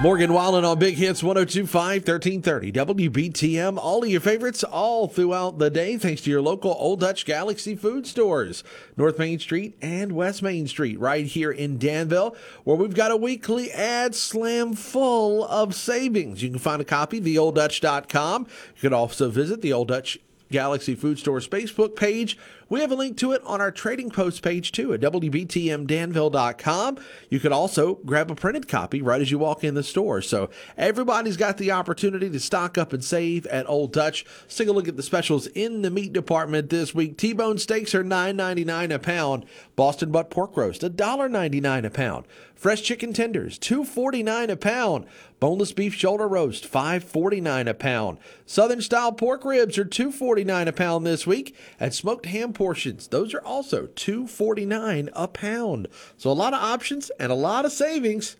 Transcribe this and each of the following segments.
Morgan Wallen on Big Hits 102.5, 1330 WBTM. All of your favorites all throughout the day thanks to your local Old Dutch Galaxy food stores. North Main Street and West Main Street right here in Danville, where we've got a weekly ad slam full of savings. You can find a copy at theolddutch.com. You can also visit the Old Dutch Galaxy Food Store's Facebook page. We have a link to it on our Trading Post page, too, at WBTMDanville.com. You can also grab a printed copy right as you walk in the store. So everybody's got the opportunity to stock up and save at Old Dutch. Let's take a look at the specials in the meat department this week. T-bone steaks are $9.99 a pound. Boston butt pork roast, $1.99 a pound. Fresh chicken tenders, $2.49 a pound. Boneless beef shoulder roast, $5.49 a pound. Southern style pork ribs are $2.49 a pound this week. And smoked ham portions, those are also $2.49 a pound. So a lot of options and a lot of savings.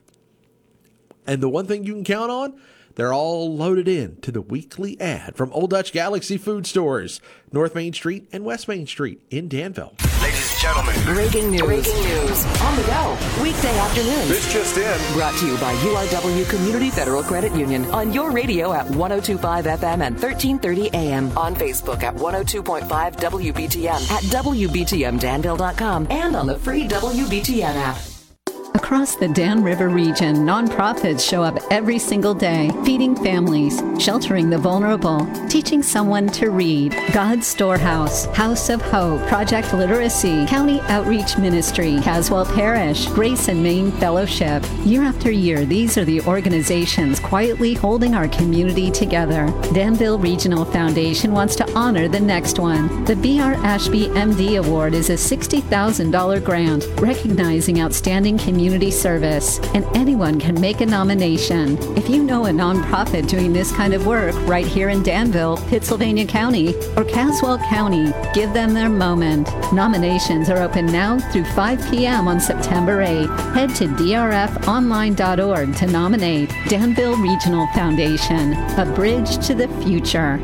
And the one thing you can count on, they're all loaded in to the weekly ad from Old Dutch Galaxy Food Stores, North Main Street and West Main Street in Danville. Ladies and gentlemen, breaking news. On the go. Weekday afternoons. this just in. Brought to you by URW Community Federal Credit Union on your radio at 102.5 FM and 1330 AM. On Facebook at 102.5 WBTM, at WBTMDanville.com, and on the free WBTN app. Across the Dan River region, nonprofits show up every single day, feeding families, sheltering the vulnerable, teaching someone to read. God's Storehouse, House of Hope, Project Literacy, County Outreach Ministry, Caswell Parish, Grace and Maine Fellowship. Year after year, these are the organizations quietly holding our community together. Danville Regional Foundation wants to honor the next one. The B.R. Ashby MD Award is a $60,000 grant recognizing outstanding community service, and anyone can make a nomination. If you know a nonprofit doing this kind of work right here in Danville, Pittsylvania County, or Caswell County, give them their moment. Nominations are open now through 5 p.m. on September 8. Head to drfonline.org to nominate. Danville Regional Foundation, a bridge to the future.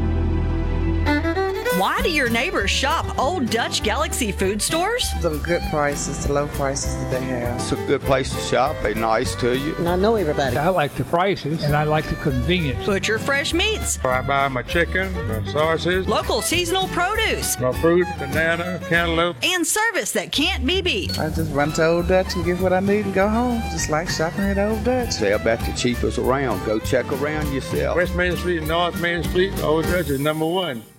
Why do your neighbors shop Old Dutch Galaxy Food Stores? The good prices, the low prices that they have. It's a good place to shop. They're nice to you. And I know everybody. I like the prices, and I like the convenience. Butcher fresh meats. I buy my chicken, my sausages. Local seasonal produce. My fruit, banana, cantaloupe. And service that can't be beat. I just run to Old Dutch and get what I need and go home. Just like shopping at Old Dutch. They're about the cheapest around. Go check around yourself. West Main Street and North Main Street, Old Dutch is number one.